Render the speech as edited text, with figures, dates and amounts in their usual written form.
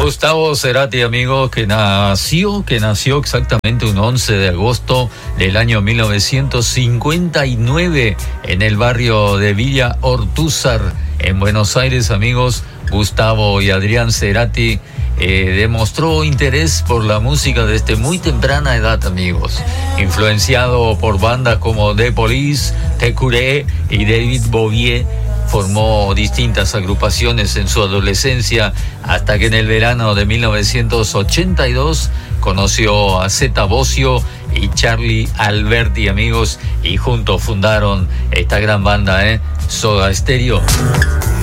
Gustavo Cerati, amigos, que nació exactamente un 11 de agosto del año 1959 en el barrio de Villa Ortúzar, en Buenos Aires, amigos. Gustavo y Adrián Cerati demostró interés por la música desde muy temprana edad, amigos. Influenciado por bandas como The Police, T.Curé y David Bowie, formó distintas agrupaciones en su adolescencia hasta que en el verano de 1982 conoció a Zeta Bosio y Charlie Alberti, amigos, y juntos fundaron esta gran banda, Soda Stereo.